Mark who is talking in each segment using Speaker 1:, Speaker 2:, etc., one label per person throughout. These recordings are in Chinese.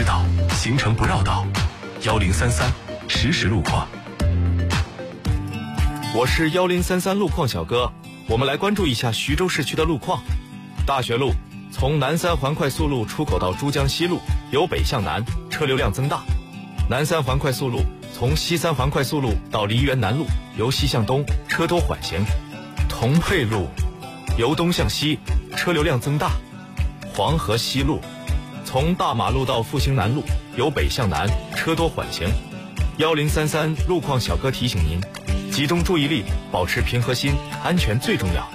Speaker 1: 知道，行程不绕道。1033实时路况。
Speaker 2: 我是1033路况小哥，我们来关注一下徐州市区的路况。大学路从南三环快速路出口到珠江西路，由北向南，车流量增大。南三环快速路从西三环快速路到梨园南路，由西向东，车多缓行。同沛路由东向西，车流量增大。黄河西路从大马路到复兴南路，由北向南，车多缓行。1033路况小哥提醒您，集中注意力，保持平和心，安全最重要。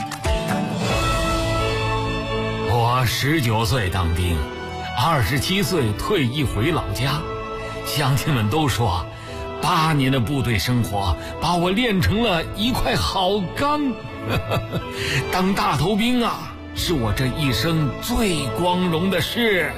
Speaker 3: 我19岁当兵，27岁退役回老家。乡亲们都说，8年的部队生活把我练成了一块好钢。当大头兵啊，是我这一生最光荣的事。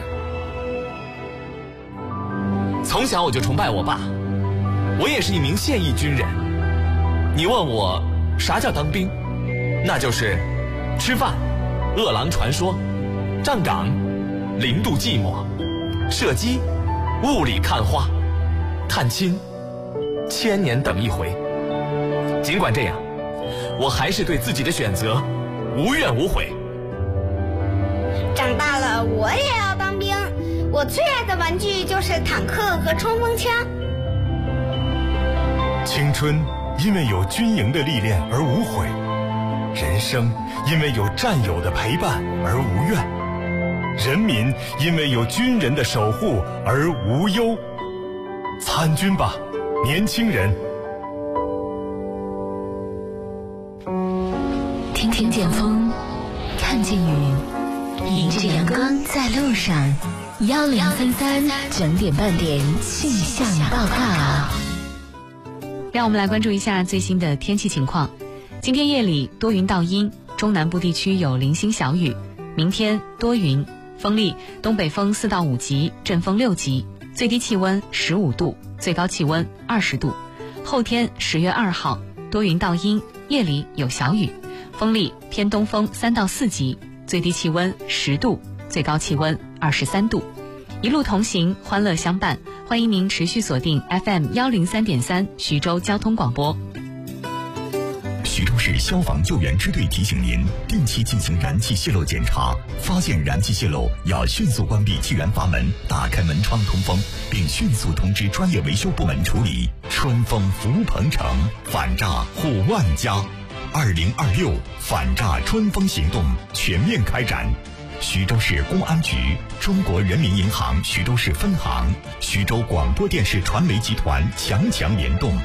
Speaker 4: 从小我就崇拜我爸，我也是一名现役军人。你问我啥叫当兵，那就是吃饭、饿狼传说、站岗、0度寂寞、射击、雾里看花、探亲、1000年等一回。尽管这样，我还是对自己的选择无怨无悔。
Speaker 5: 长大了我也要当兵，我最爱的玩具就是坦克和冲锋枪。
Speaker 6: 青春因为有军营的历练而无悔，人生因为有战友的陪伴而无怨，人民因为有军人的守护而无忧。参军吧，年轻人！
Speaker 7: 听见风，看见雨，迎着阳光在路上。1033整点半点气象报告。
Speaker 8: 让我们来关注一下最新的天气情况。今天夜里多云到阴，中南部地区有零星小雨。明天多云，风力东北风4到5级，阵风6级，最低气温15度，最高气温20度。后天10月2号多云到阴，夜里有小雨，风力偏东风3到4级，最低气温10度，最高气温23度。一路同行，欢乐相伴，欢迎您持续锁定 FM 103.3徐州交通广播。
Speaker 9: 徐州市消防救援支队提醒您，定期进行燃气泄漏检查，发现燃气泄漏要迅速关闭气源阀门，打开门窗通风，并迅速通知专业维修部门处理。春风福鹏城，反诈护万家。2026反诈春风行动全面开展。徐州市公安局、中国人民银行徐州市分行、徐州广播电视传媒集团强联动。